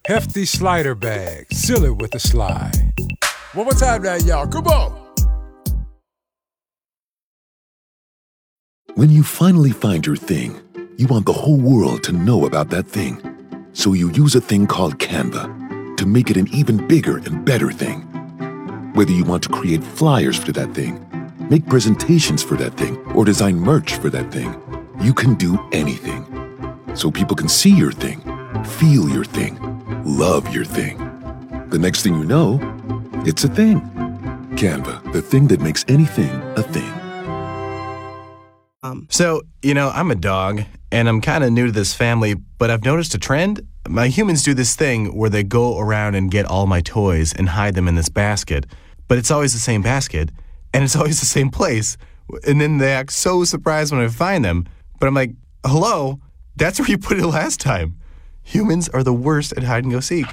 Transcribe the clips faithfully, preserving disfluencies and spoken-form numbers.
Hefty slider bag. Seal it with a slide. One more time now, y'all. Come on. When you finally find your thing, you want the whole world to know about that thing. So you use a thing called Canva to make it an even bigger and better thing. Whether you want to create flyers for that thing, make presentations for that thing, or design merch for that thing, you can do anything. So people can see your thing, feel your thing, love your thing. The next thing you know, it's a thing. Canva, the thing that makes anything a thing. Um, so, you know, I'm a dog, and I'm kind of new to this family, but I've noticed a trend. My humans do this thing where they go around and get all my toys and hide them in this basket, but it's always the same basket, and it's always the same place, and then they act so surprised when I find them, but I'm like, hello, that's where you put it last time. Humans are the worst at hide and go seek.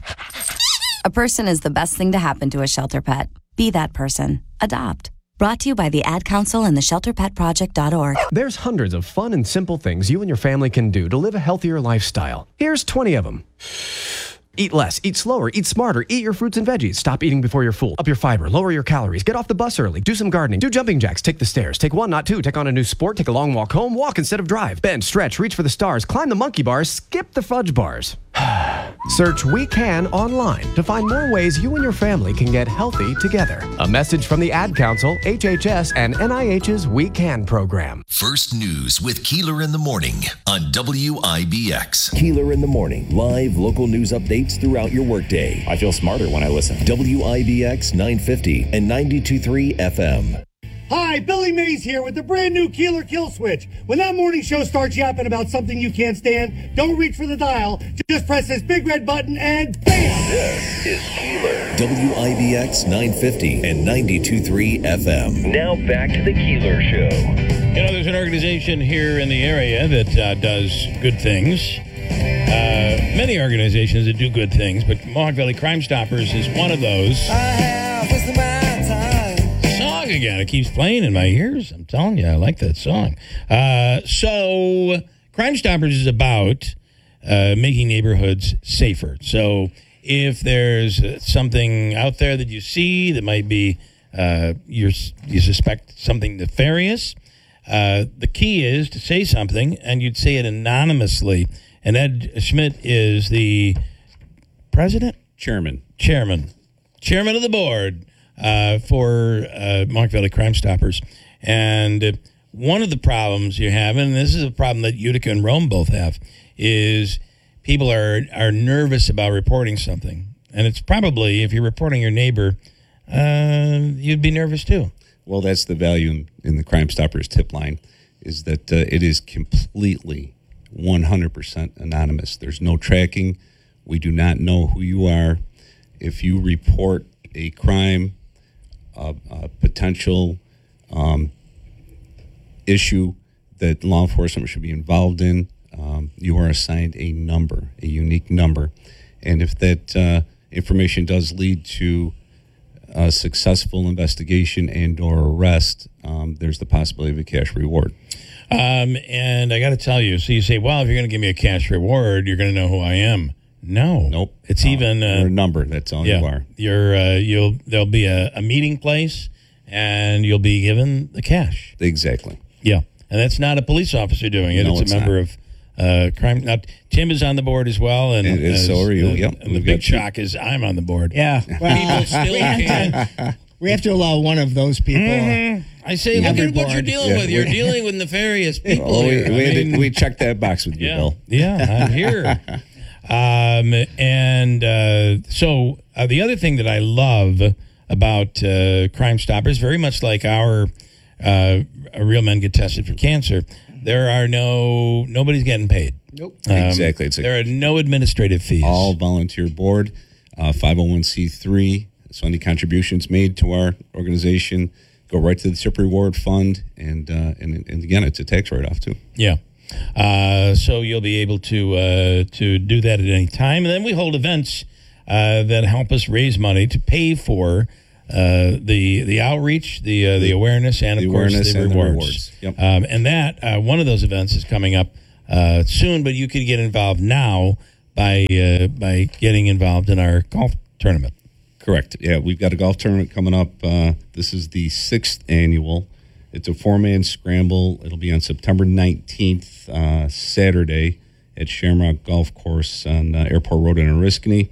A person is the best thing to happen to a shelter pet. Be that person. Adopt. Brought to you by the Ad Council and the shelter pet project dot org. There's hundreds of fun and simple things you and your family can do to live a healthier lifestyle. Here's twenty of them. Eat less, eat slower, eat smarter, eat your fruits and veggies. Stop eating before you're full. Up your fiber, lower your calories, get off the bus early, do some gardening, do jumping jacks, take the stairs, take one, not two, take on a new sport, take a long walk home, walk instead of drive, bend, stretch, reach for the stars, climb the monkey bars, skip the fudge bars. Search We Can online to find more ways you and your family can get healthy together. A message from the Ad Council, H H S, and N I H's We Can program. First News with Keeler in the Morning on W I B X. Keeler in the Morning. Live local news updates throughout your workday. I feel smarter when I listen. W I B X nine fifty and ninety-two point three F M. Hi, Billy Mays here with the brand new Keeler Kill Switch. When that morning show starts yapping about something you can't stand, don't reach for the dial. Just press this big red button and bam! This is Keeler. W I B X nine fifty and ninety-two point three F M. Now back to the Keeler Show. You know, there's an organization here in the area that uh, does good things. Uh, many organizations that do good things, but Mohawk Valley Crime Stoppers is one of those. I have wasted my time. Song again. It keeps playing in my ears. I'm telling you, I like that song. Uh, so, Crime Stoppers is about uh, making neighborhoods safer. So, if there's something out there that you see that might be, uh, you're, you suspect something nefarious, uh, the key is to say something, and you'd say it anonymously. And Ed Schmidt is the president? Chairman. Chairman. Chairman of the board uh, for uh, Mohawk Valley Crime Stoppers. And uh, one of the problems you have, and this is a problem that Utica and Rome both have, is people are, are nervous about reporting something. And it's probably, if you're reporting your neighbor, uh, you'd be nervous too. Well, that's the value in, in the Crime Stoppers tip line, is that uh, it is completely one hundred percent anonymous. There's no tracking. We do not know who you are. If you report a crime, a, a potential um, issue that law enforcement should be involved in, um, you are assigned a number, a unique number. And if that uh, information does lead to a successful investigation and or arrest, um, there's the possibility of a cash reward. Um, and I got to tell you, so you say, well, if you're going to give me a cash reward, you're going to know who I am. No. Nope. It's no, even... Uh, you're a number. That's all yeah, you are. You're, uh, you'll, there'll be a, a meeting place, and you'll be given the cash. Exactly. Yeah. And that's not a police officer doing it. No, it's, it's a member not. of uh, crime. Now, Tim is on the board as well. And, and, and as, so are you. Uh, yep. And the big shock is I'm on the board. Yeah. Well, people still can... We have to allow one of those people. Mm-hmm. I say, look at what you're dealing yeah, with. You're dealing with nefarious people. Oh, we, here. we, I mean, to, we checked that box with you, yeah, Bill. Yeah, I'm here. um, and uh, so uh, the other thing that I love about uh, Crime Stoppers, very much like our uh, Real Men Get Tested for Cancer, there are no, nobody's getting paid. Nope. Um, exactly. It's there are no administrative fees. All volunteer board, uh, five oh one c three. So any contributions made to our organization go right to the tip reward fund, and uh, and and again, it's a tax write-off too. Yeah, uh, so you'll be able to uh, to do that at any time, and then we hold events uh, that help us raise money to pay for uh, the the outreach, the uh, the awareness, and of the course awareness the and rewards. The rewards. Yep. Um, and that uh, one of those events is coming up uh, soon, but you could get involved now by uh, by getting involved in our golf tournament. Correct. Yeah, we've got a golf tournament coming up. Uh, this is the sixth annual. It's a four-man scramble. It'll be on September nineteenth, uh, Saturday, at Shamrock Golf Course on uh, Airport Road in Oriskany.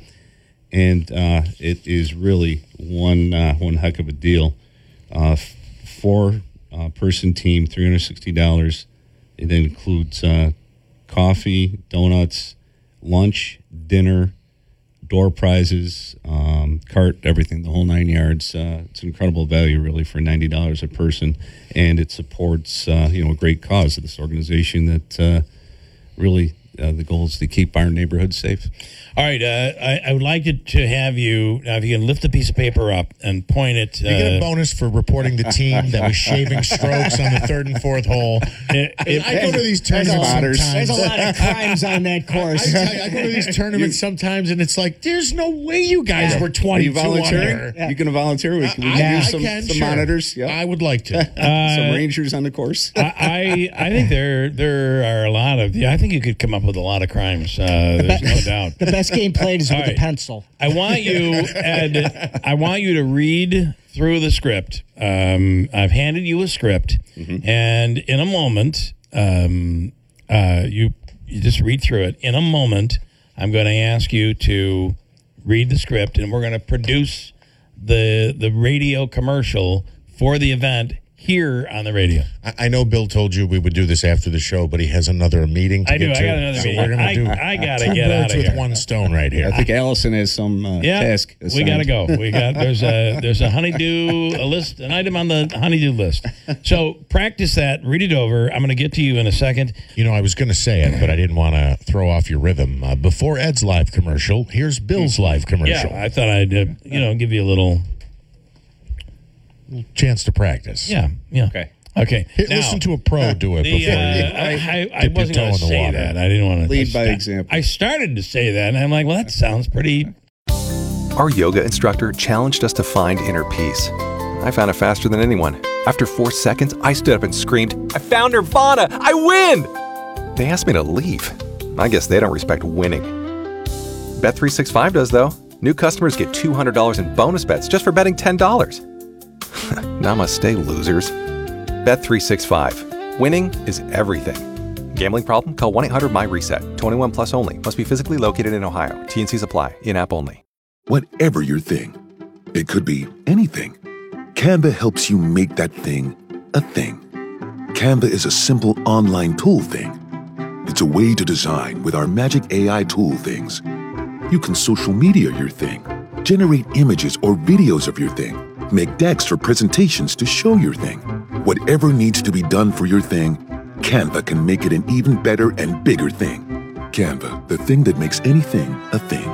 And uh, it is really one uh, one heck of a deal. Uh, Four-person uh, team, three hundred sixty dollars. It includes uh, coffee, donuts, lunch, dinner, door prizes, um, cart, everything, the whole nine yards. Uh, it's an incredible value, really, for ninety dollars a person, and it supports, uh, you know, a great cause of this organization that uh, really uh, the goal is to keep our neighborhood safe. All right, uh, I, I would like to, to have you, now if you can lift the piece of paper up and point it. You uh, get a bonus for reporting the team that was shaving strokes on the third and fourth hole. It, it, I go to these tournaments sometimes. There's a lot of crimes on that course. I, I, I go to these tournaments you, sometimes, and it's like, there's no way you guys yeah. were twenty-two. Are you volunteering? Yeah. You can volunteer. We can, we can I, use some, can, some sure. monitors. Yep. I would like to. Uh, some rangers on the course. I, I I think there there are a lot of, yeah, I think you could come up with a lot of crimes. Uh, there's no doubt. The best game played is with right. a pencil. I want you, Ed, I want you to read through the script. Um, I've handed you a script, mm-hmm. and in a moment, um, uh, you you just read through it. In a moment, I'm going to ask you to read the script, and we're going to produce the the radio commercial for the event here on the radio. I, I know Bill told you we would do this after the show, but he has another meeting to I get do. to. I got another so meeting. we're gonna I, do I got to two get out birds of with here. one stone right here. I think Allison has some uh, yeah, task. We got to go. We got there's a there's a honeydew a list an item on the honeydew list. So practice that. Read it over. I'm going to get to you in a second. You know, I was going to say it, but I didn't want to throw off your rhythm. Uh, before Ed's live commercial, here's Bill's live commercial. Yeah, I thought I'd uh, you know give you a little chance to practice. Yeah. Yeah. Okay. Okay. Now, listen to a pro do it the, before uh, you I, I, I dip your wasn't toe going in to the say water. that. I didn't want to lead by example. I started to say that, and I'm like, well, that sounds pretty. Our yoga instructor challenged us to find inner peace. I found it faster than anyone. After four seconds, I stood up and screamed, "I found Nirvana! I win!" They asked me to leave. I guess they don't respect winning. Bet three sixty-five does, though. New customers get two hundred dollars in bonus bets just for betting ten dollars. Namaste, losers. Bet three sixty-five. Winning is everything. Gambling problem? Call one eight hundred my reset. twenty-one plus only. Must be physically located in Ohio. T N Cs apply. In-app only. Whatever your thing, it could be anything. Canva helps you make that thing a thing. Canva is a simple online tool thing. It's a way to design with our magic A I tool things. You can social media your thing, generate images or videos of your thing, make decks or presentations to show your thing. Whatever needs to be done for your thing, Canva can make it an even better and bigger thing. Canva, the thing that makes anything a thing.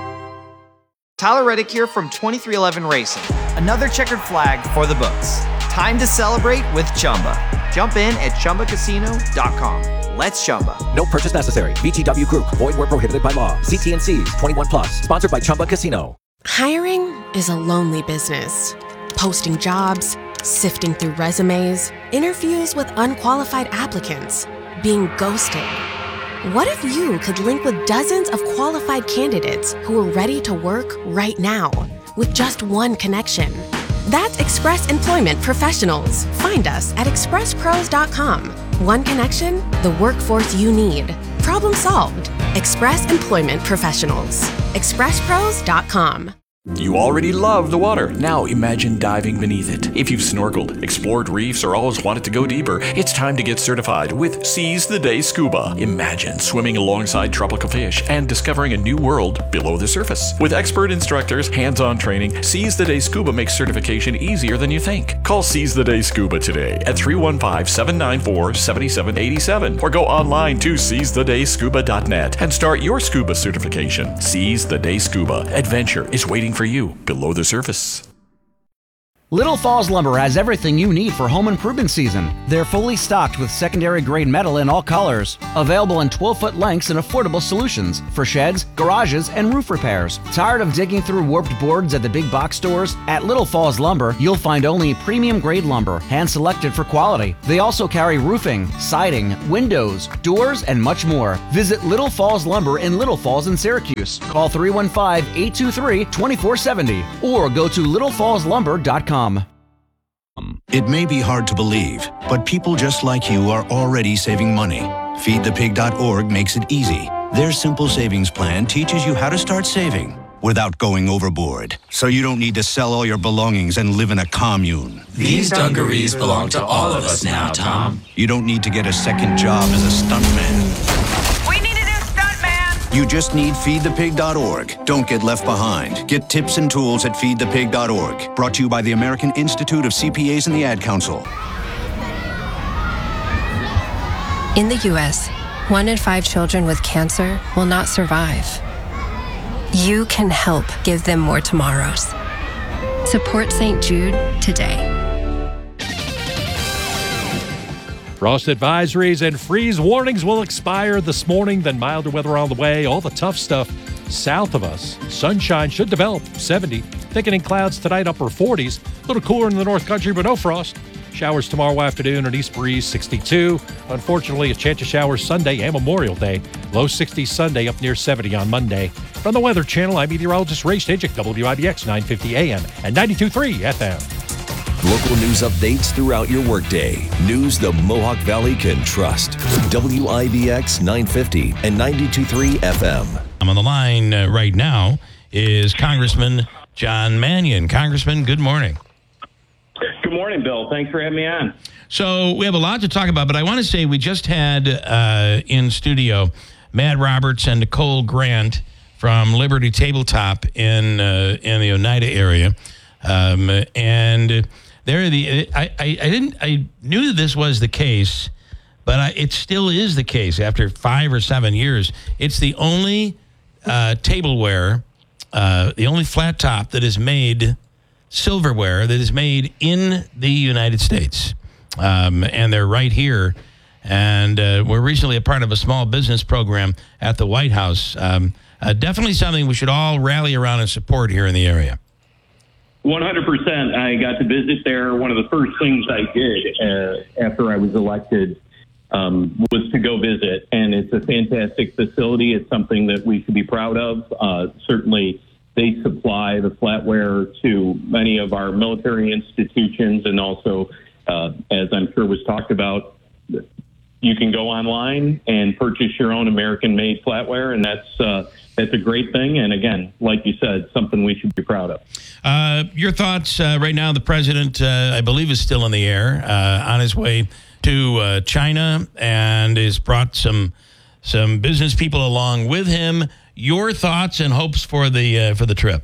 Tyler Reddick here from twenty-three eleven Racing. Another checkered flag for the books. Time to celebrate with Chumba. Jump in at Chumba Casino dot com. Let's Chumba. No purchase necessary. V G W Group. Void where prohibited by law. See T N Cs. twenty-one plus. Sponsored by Chumba Casino. Hiring is a lonely business. Posting jobs, sifting through resumes, interviews with unqualified applicants, being ghosted. What if you could link with dozens of qualified candidates who are ready to work right now with just one connection? That's Express Employment Professionals. Find us at express pros dot com. One connection, the workforce you need. Problem solved. Express Employment Professionals. express pros dot com. You already love the water. Now imagine diving beneath it. If you've snorkeled, explored reefs, or always wanted to go deeper, it's time to get certified with Seize the Day Scuba. Imagine swimming alongside tropical fish and discovering a new world below the surface. With expert instructors, hands-on training, Seize the Day Scuba makes certification easier than you think. Call Seize the Day Scuba today at three one five, seven nine four, seven seven eight seven or go online to seize the day scuba dot net and start your scuba certification. Seize the Day Scuba. Adventure is waiting for you below the surface. Little Falls Lumber has everything you need for home improvement season. They're fully stocked with secondary grade metal in all colors. Available in twelve-foot lengths and affordable solutions for sheds, garages, and roof repairs. Tired of digging through warped boards at the big box stores? At Little Falls Lumber, you'll find only premium grade lumber, hand-selected for quality. They also carry roofing, siding, windows, doors, and much more. Visit Little Falls Lumber in Little Falls in Syracuse. Call three one five, eight two three, two four seven zero or go to little falls lumber dot com. It may be hard to believe, but people just like you are already saving money. feed the pig dot org makes it easy. Their simple savings plan teaches you how to start saving without going overboard, so you don't need to sell all your belongings and live in a commune. These dungarees belong to all of us now, Tom. You don't need to get a second job as a stuntman. You just need feed the pig dot org. Don't get left behind. Get tips and tools at feed the pig dot org. Brought to you by the American Institute of C P As and the Ad Council. In the U S, one in five children with cancer will not survive. You can help give them more tomorrows. Support Saint Jude today. Frost advisories and freeze warnings will expire this morning, then milder weather on the way. All the tough stuff south of us. Sunshine should develop, seventy. Thickening clouds tonight, upper forties. A little cooler in the North Country, but no frost. Showers tomorrow afternoon, an east breeze, sixty-two. Unfortunately, a chance of showers Sunday and Memorial Day. Low sixties Sunday, up near seventy on Monday. From the Weather Channel, I'm meteorologist Ray Stajic, W I B X nine fifty A M and ninety-two point three F M. Local news updates throughout your workday. News the Mohawk Valley can trust. W I B X nine fifty and ninety-two point three F M. I'm on the line uh, right now is Congressman John Mannion. Congressman, good morning. Good morning, Bill. Thanks for having me on. So we have a lot to talk about, but I want to say we just had uh, in studio Matt Roberts and Nicole Grant from Liberty Tabletop in uh, in the Oneida area, um, and they're the. I, I, I didn't. I knew that this was the case, but I, it still is the case after five or seven years. It's the only uh, tableware, uh, the only flat top that is made silverware that is made in the United States, um, and they're right here. And uh, we're recently a part of a small business program at the White House. Um, uh, definitely something we should all rally around and support here in the area. one hundred percent. I got to visit there. One of the first things I did uh, after I was elected um, was to go visit. And it's a fantastic facility. It's something that we should be proud of. Uh, certainly, they supply the flatware to many of our military institutions. And also, uh, as I'm sure was talked about, you can go online and purchase your own American-made flatware, and that's uh, that's a great thing. And again, like you said, something we should be proud of. Uh, your thoughts uh, right now? The president, uh, I believe, is still in the air uh, on his way to uh, China, and has brought some some business people along with him. Your thoughts and hopes for the uh, for the trip?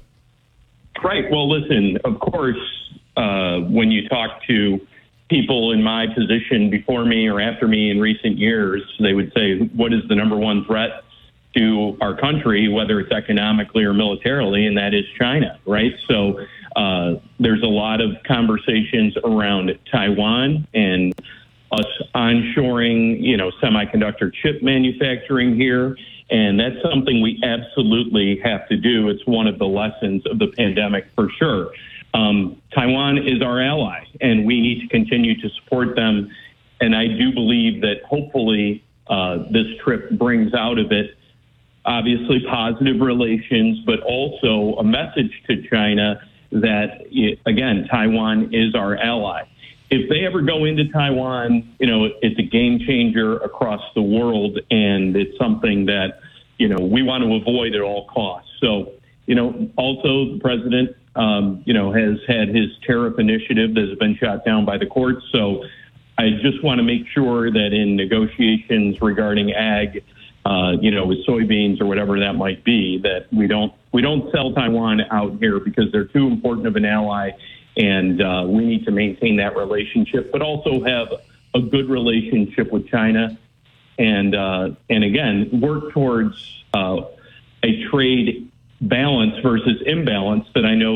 Right. Well, listen. Of course, uh, when you talk to people in my position before me or after me in recent years, they would say, what is the number one threat to our country, whether it's economically or militarily, and that is China, right? So uh, there's a lot of conversations around Taiwan and us onshoring, you know, semiconductor chip manufacturing here, and that's something we absolutely have to do. It's one of the lessons of the pandemic for sure. Um, Taiwan is our ally, and we need to continue to support them. And I do believe that hopefully uh, this trip brings out of it, obviously, positive relations, but also a message to China that, again, Taiwan is our ally. If they ever go into Taiwan, you know, it's a game changer across the world, and it's something that, you know, we want to avoid at all costs. So, you know, also the president, Um, you know, has had his tariff initiative that has been shot down by the courts. So I just want to make sure that in negotiations regarding ag, uh, you know, with soybeans or whatever that might be, that we don't we don't sell Taiwan out here because they're too important of an ally, and uh, we need to maintain that relationship, but also have a good relationship with China, and uh, and again work towards uh, a trade balance versus imbalance that I know,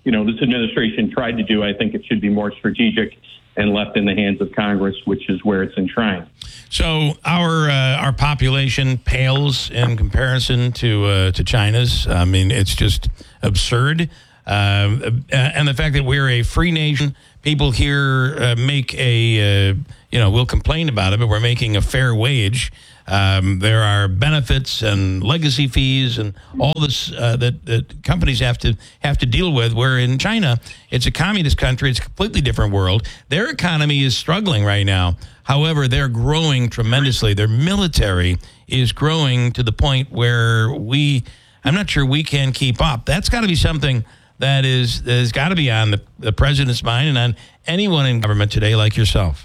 you know, this administration tried to do. I think it should be more strategic and left in the hands of Congress, which is where it's enshrined. So our uh, our population pales in comparison to uh, to China's. I mean, it's just absurd. Uh, and the fact that we're a free nation, people here uh, make a, uh, you know, we'll complain about it, but we're making a fair wage. Um, there are benefits and legacy fees and all this uh, that, that companies have to have to deal with. Where in China, it's a communist country. It's a completely different world. Their economy is struggling right now. However, they're growing tremendously. Their military is growing to the point where we, I'm not sure we can keep up. That's got to be something that is that has got to be on the, the president's mind and on anyone in government today like yourself.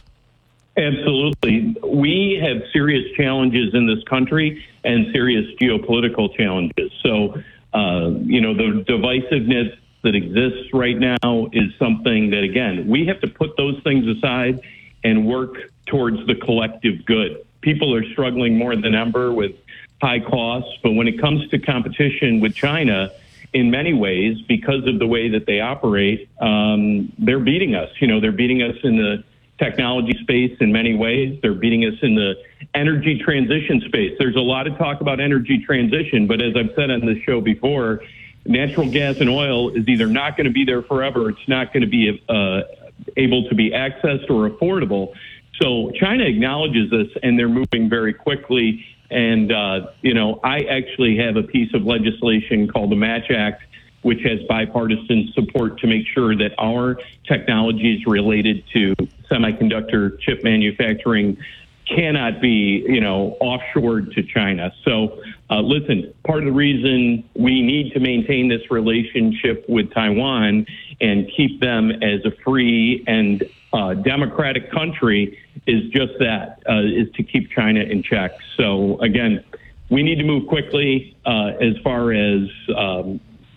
Absolutely. We have serious challenges in this country and serious geopolitical challenges. So, uh, you know, the divisiveness that exists right now is something that, again, we have to put those things aside and work towards the collective good. People are struggling more than ever with high costs, but when it comes to competition with China, in many ways, because of the way that they operate, um, they're beating us. You know, they're beating us in the technology space in many ways. They're beating us in the energy transition space. There's a lot of talk about energy transition, but as I've said on this show before, natural gas and oil is either not going to be there forever, it's not going to be uh, able to be accessed or affordable. So China acknowledges this, and they're moving very quickly. And, uh, you know, I actually have a piece of legislation called the Match Act, which has bipartisan support to make sure that our technologies related to semiconductor chip manufacturing cannot be, you know, offshored to China. So, uh, listen, part of the reason we need to maintain this relationship with Taiwan and keep them as a free and uh, democratic country is just that, uh, is to keep China in check. So, again, we need to move quickly uh, as far as um,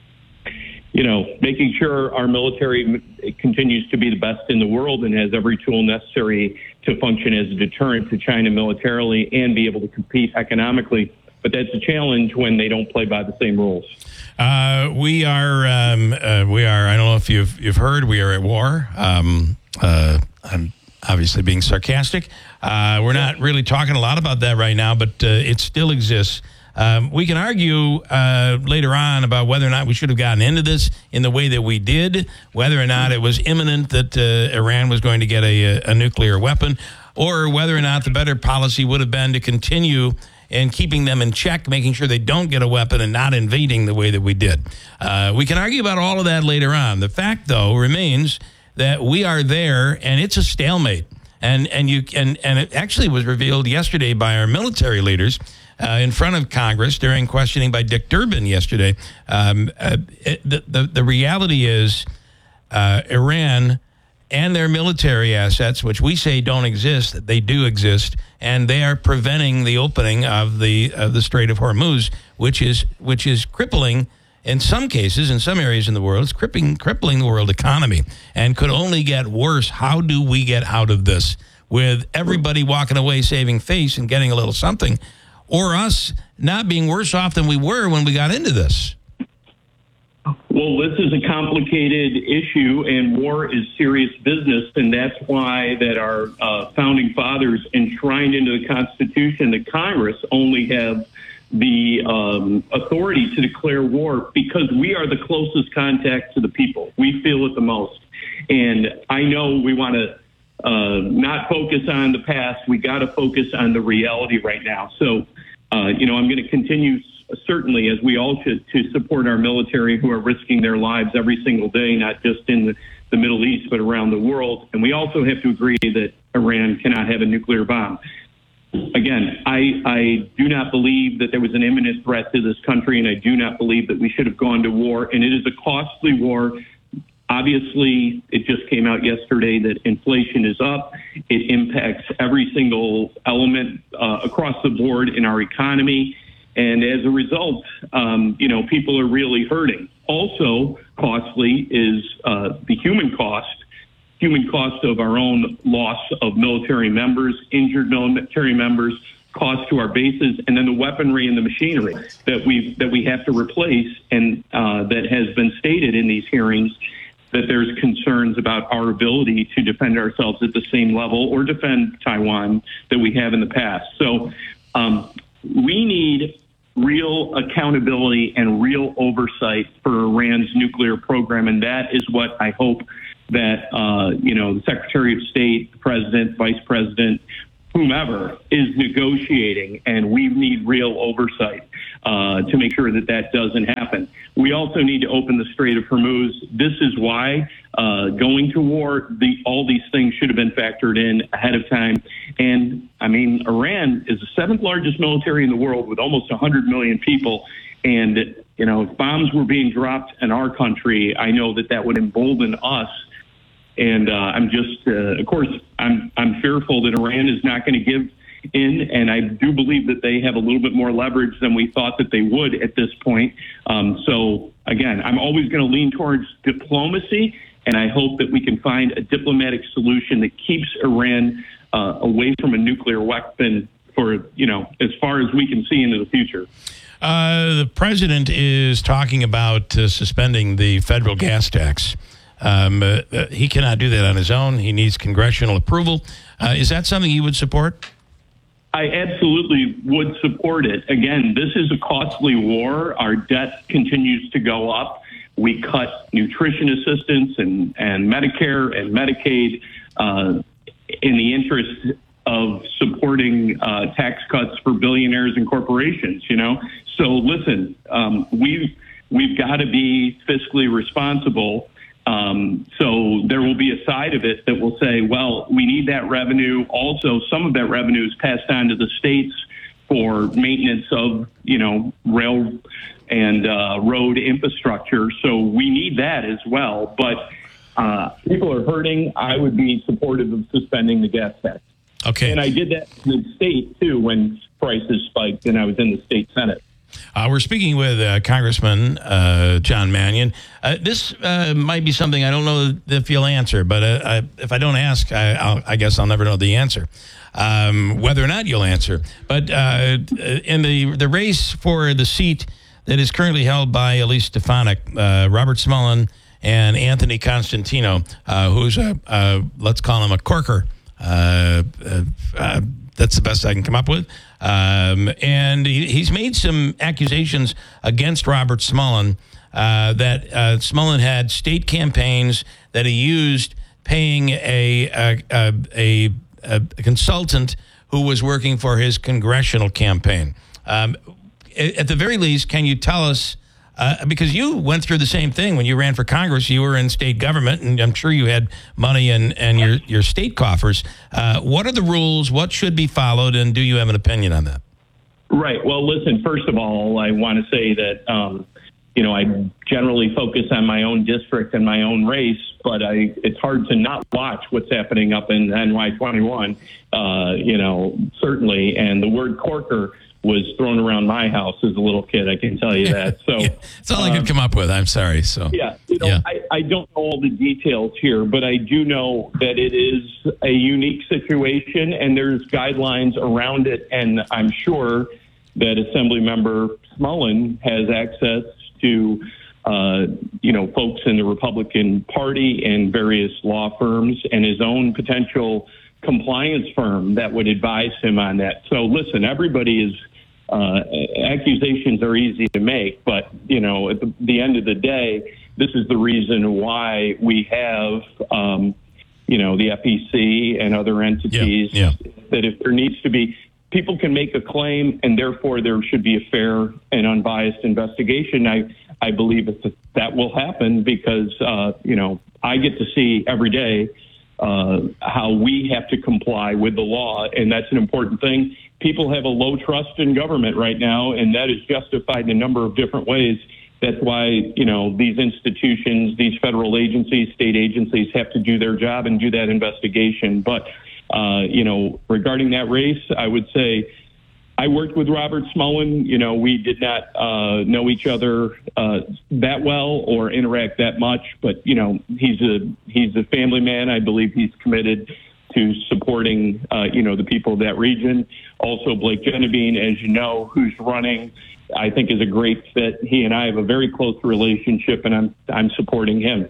you know, making sure our military continues to be the best in the world and has every tool necessary to function as a deterrent to China militarily and be able to compete economically. But that's a challenge when they don't play by the same rules. Uh, we are, um, uh, we are. I don't know if you've you've heard. We are at war. Um, uh, I'm obviously being sarcastic. Uh, we're not really talking a lot about that right now, but uh, it still exists. Um, we can argue uh, later on about whether or not we should have gotten into this in the way that we did, whether or not it was imminent that uh, Iran was going to get a, a nuclear weapon, or whether or not the better policy would have been to continue and keeping them in check, making sure they don't get a weapon and not invading the way that we did. Uh, we can argue about all of that later on. The fact, though, remains that we are there, and it's a stalemate. And and you and, and it actually was revealed yesterday by our military leaders Uh, in front of Congress during questioning by Dick Durbin yesterday. Um, uh, it, the, the the reality is uh, Iran and their military assets, which we say don't exist, they do exist, and they are preventing the opening of the of the Strait of Hormuz, which is which is crippling. In some cases, in some areas in the world, it's crippling, crippling the world economy and could only get worse. How do we get out of this with everybody walking away saving face and getting a little something, or us not being worse off than we were when we got into this? Well, this is a complicated issue, and war is serious business, and that's why that our uh, founding fathers enshrined into the Constitution that Congress only have the um, authority to declare war because we are the closest contact to the people. We feel it the most. And I know we want to uh, not focus on the past. We got to focus on the reality right now. So, uh, you know, I'm going to continue, certainly, as we all should, to support our military who are risking their lives every single day, not just in the, the Middle East, but around the world. And we also have to agree that Iran cannot have a nuclear bomb. Again, I, I do not believe that there was an imminent threat to this country, and I do not believe that we should have gone to war. And it is a costly war. Obviously, it just came out yesterday that inflation is up. It impacts every single element uh, across the board in our economy. And as a result, um, you know, people are really hurting. Also costly is uh, the human cost. Human cost of our own loss of military members, injured military members, cost to our bases, and then the weaponry and the machinery that we that we have to replace, and uh, that has been stated in these hearings that there's concerns about our ability to defend ourselves at the same level or defend Taiwan that we have in the past. So um, we need real accountability and real oversight for Iran's nuclear program, and that is what I hope that uh, you know the Secretary of State, the President, Vice President, whomever is negotiating, and we need real oversight uh, to make sure that that doesn't happen. We also need to open the Strait of Hormuz. This is why uh, going to war, the, all these things should have been factored in ahead of time. And, I mean, Iran is the seventh largest military in the world with almost one hundred million people. And, you know, if bombs were being dropped in our country, I know that that would embolden us. And uh, I'm just, uh, of course, I'm I'm fearful that Iran is not going to give in, and I do believe that they have a little bit more leverage than we thought that they would at this point. Um, so, again, I'm always going to lean towards diplomacy, and I hope that we can find a diplomatic solution that keeps Iran uh, away from a nuclear weapon for, you know, as far as we can see into the future. Uh, the president is talking about uh, suspending the federal gas tax. Um, uh, uh, he cannot do that on his own. He needs congressional approval. Uh, is that something you would support? I absolutely would support it. Again, this is a costly war. Our debt continues to go up. We cut nutrition assistance and, and Medicare and Medicaid uh, in the interest of supporting uh, tax cuts for billionaires and corporations, you know? So listen, um, we've, we've got to be fiscally responsible. Um, so there will be a side of it that will say, well, we need that revenue. Also, some of that revenue is passed on to the states for maintenance of, you know, rail and uh, road infrastructure. So we need that as well. But uh, people are hurting. I would be supportive of suspending the gas tax. Okay. And I did that in the state, too, when prices spiked and I was in the state Senate. Uh, we're speaking with uh, Congressman uh, John Mannion. Uh, this uh, might be something I don't know if you'll answer, but uh, I, if I don't ask, I, I'll, I guess I'll never know the answer, um, whether or not you'll answer. But uh, in the the race for the seat that is currently held by Elise Stefanik, uh, Robert Smullen and Anthony Constantino, uh, who's a, a, let's call him a corker. Uh, uh, uh, that's the best I can come up with. Um, and he, he's made some accusations against Robert Smullen uh, that uh, Smullen had state campaigns that he used paying a a, a, a, a consultant who was working for his congressional campaign. Um, at the very least, can you tell us, uh, because you went through the same thing when you ran for Congress, you were in state government, and I'm sure you had money in, in your, your state coffers. Uh, what are the rules? What should be followed? And do you have an opinion on that? Right. Well, listen, first of all, I want to say that, um, you know, I generally focus on my own district and my own race, but I, it's hard to not watch what's happening up in N Y twenty-one, uh, you know, certainly. And the word corker was thrown around my house as a little kid, I can tell you that. So yeah, it's all um, I could come up with. I'm sorry. So yeah, you know, yeah. I, I don't know all the details here, but I do know that it is a unique situation and there's guidelines around it. And I'm sure that Assemblymember Smullen has access to, uh, you know, folks in the Republican Party and various law firms and his own potential compliance firm that would advise him on that. So listen, everybody is, uh, accusations are easy to make, but, you know, at the, the end of the day, this is the reason why we have, um, you know, the F E C and other entities yeah, yeah. that if there needs to be, people can make a claim and therefore there should be a fair and unbiased investigation. I, I believe that that will happen because, uh, you know, I get to see every day uh, how we have to comply with the law, and that's an important thing. People have a low trust in government right now, and that is justified in a number of different ways. That's why, you know, these institutions, these federal agencies, state agencies have to do their job and do that investigation. But, uh, you know, regarding that race, I would say I worked with Robert Smullen. You know, we did not uh, know each other uh, that well or interact that much, but, you know, he's a he's a family man. I believe he's committed to supporting, uh, you know, the people of that region. Also, Blake Genevieve, as you know, who's running, I think is a great fit. He and I have a very close relationship, and I'm I'm supporting him.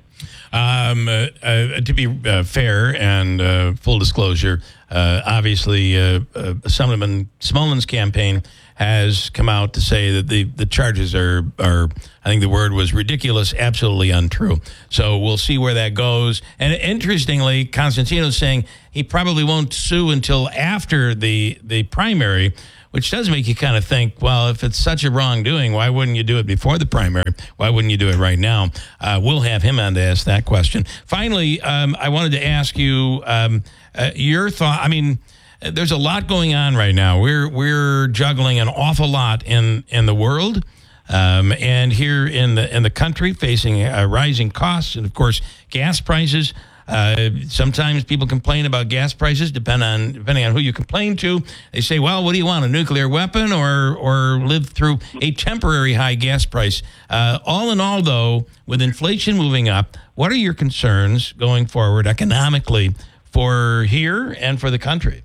Um, uh, uh, to be uh, fair and uh, full disclosure, uh, obviously, uh, uh, Assemblyman Smollen's campaign has come out to say that the, the charges are, are, I think the word was ridiculous, absolutely untrue. So we'll see where that goes. And interestingly, Constantino's saying he probably won't sue until after the, the primary, which does make you kind of think, well, if it's such a wrongdoing, why wouldn't you do it before the primary? Why wouldn't you do it right now? Uh, we'll have him on to ask that question. Finally, um, I wanted to ask you um, uh, your thought. I mean, there's a lot going on right now. We're we're juggling an awful lot in, in the world, um, and here in the in the country, facing uh, rising costs and of course gas prices. Uh, sometimes people complain about gas prices, depend on depending on who you complain to. They say, "Well, what do you want? A nuclear weapon, or or live through a temporary high gas price?" Uh, all in all, though, with inflation moving up, what are your concerns going forward economically for here and for the country?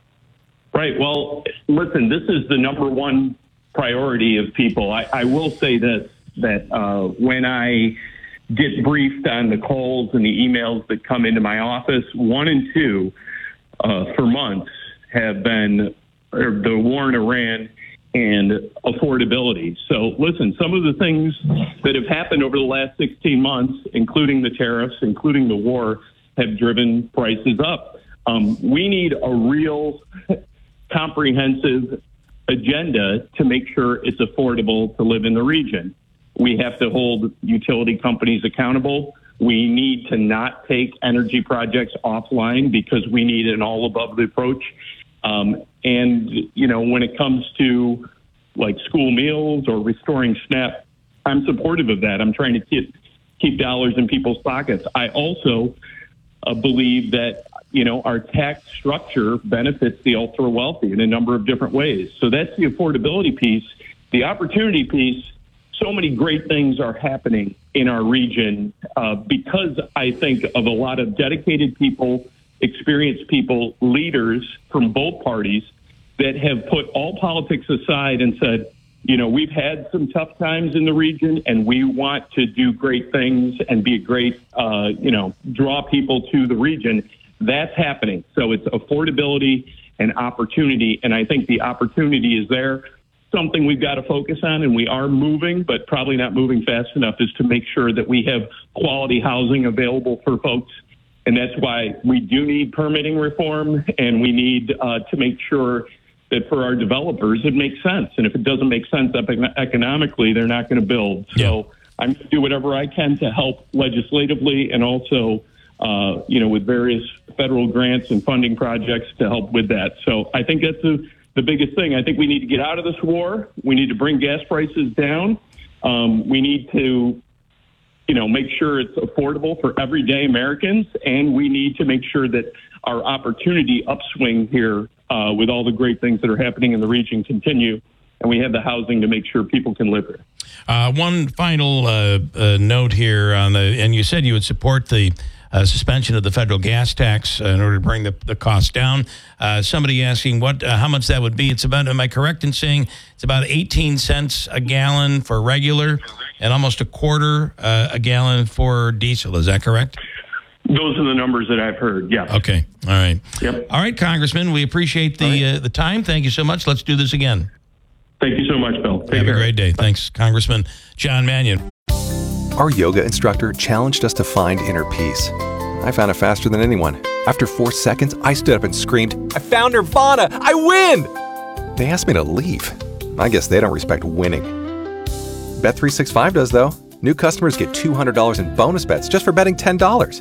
Right. Well, listen, this is the number one priority of people. I, I will say this, that uh, when I get briefed on the calls and the emails that come into my office, one and two uh, for months have been er, the war in Iran and affordability. So listen, some of the things that have happened over the last sixteen months, including the tariffs, including the war, have driven prices up. Um, we need a real comprehensive agenda to make sure it's affordable to live in the region. We have to hold utility companies accountable. We need to not take energy projects offline because we need an all-above approach. Um, and, you know, when it comes to, like, school meals or restoring SNAP, I'm supportive of that. I'm trying to keep, keep dollars in people's pockets. I also uh, believe that, you know, our tax structure benefits the ultra-wealthy in a number of different ways. So that's the affordability piece. The opportunity piece, so many great things are happening in our region uh, because I think of a lot of dedicated people, experienced people, leaders from both parties that have put all politics aside and said, you know, we've had some tough times in the region and we want to do great things and be a great, uh, you know, draw people to the region. That's happening. So it's affordability and opportunity. And I think the opportunity is there. Something we've got to focus on, and we are moving, but probably not moving fast enough, is to make sure that we have quality housing available for folks. And that's why we do need permitting reform, and we need uh, to make sure that for our developers, it makes sense. And if it doesn't make sense economically, they're not going to build. So yeah. I'm going to do whatever I can to help legislatively and also Uh, you know, with various federal grants and funding projects to help with that. So I think that's a, the biggest thing. I think we need to get out of this war. We need to bring gas prices down. Um, we need to, you know, make sure it's affordable for everyday Americans. And we need to make sure that our opportunity upswing here uh, with all the great things that are happening in the region continue. And we have the housing to make sure people can live here. Uh, one final uh, uh, note here on the, and you said you would support the Uh, suspension of the federal gas tax uh, in order to bring the, the cost down. Uh, somebody asking what, uh, how much that would be. It's about, am I correct in saying it's about eighteen cents a gallon for regular and almost a quarter uh, a gallon for diesel? Is that correct? Those are the numbers that I've heard, yes. Okay, all right. Yep. All right, Congressman, we appreciate the right. uh, the time. Thank you so much. Let's do this again. Thank you so much, Bill. Take Have care. a great day. Thanks, Congressman John Mannion. Our yoga instructor challenged us to find inner peace. I found it faster than anyone. After four seconds, I stood up and screamed, I found Nirvana! I win! They asked me to leave. I guess they don't respect winning. Bet three sixty-five does, though. New customers get two hundred dollars in bonus bets just for betting ten dollars.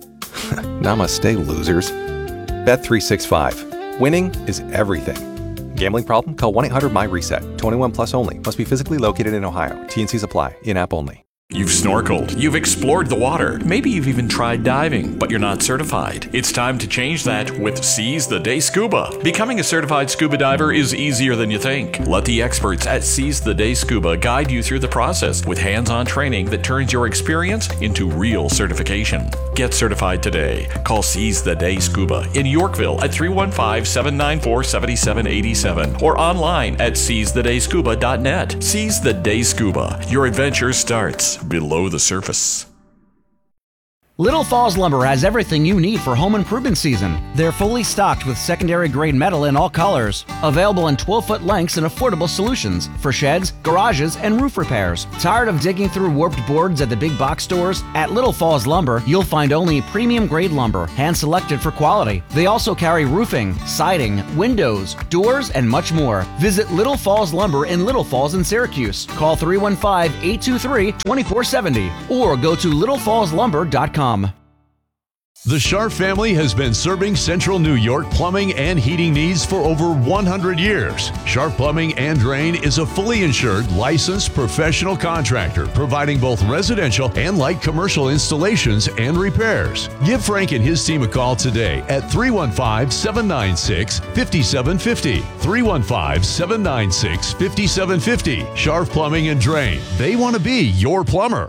Namaste, losers. Bet three sixty-five. Winning is everything. Gambling problem? Call one eight hundred my reset. twenty-one plus only. Must be physically located in Ohio. T and C's apply. In-app only. You've snorkeled, you've explored the water, maybe you've even tried diving, but you're not certified. It's time to change that with Seize the Day Scuba. Becoming a certified scuba diver is easier than you think. Let the experts at Seize the Day Scuba guide you through the process with hands-on training that turns your experience into real certification. Get certified today. Call Seize the Day Scuba in Yorkville at three one five, seven nine four, seven seven eight seven or online at seize the day scuba dot net. Seize the Day Scuba. Your adventure starts below the surface. Little Falls Lumber has everything you need for home improvement season. They're fully stocked with secondary grade metal in all colors. Available in twelve-foot lengths and affordable solutions for sheds, garages, and roof repairs. Tired of digging through warped boards at the big box stores? At Little Falls Lumber, you'll find only premium grade lumber, hand-selected for quality. They also carry roofing, siding, windows, doors, and much more. Visit Little Falls Lumber in Little Falls in Syracuse. Call three one five, eight two three, two four seven zero or go to little falls lumber dot com. The Scharf family has been serving Central New York plumbing and heating needs for over one hundred years. Scharf Plumbing and Drain is a fully insured, licensed professional contractor providing both residential and light commercial installations and repairs. Give Frank and his team a call today at three one five, seven nine six, five seven five zero. three one five, seven nine six, five seven five zero. Scharf Plumbing and Drain. They want to be your plumber.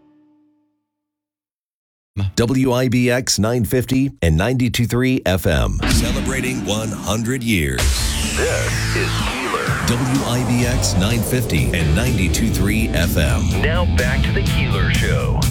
W I B X nine fifty and ninety-two point three F M. Celebrating one hundred years. This is Keeler. W I B X nine fifty and ninety-two point three F M. Now back to the Keeler Show.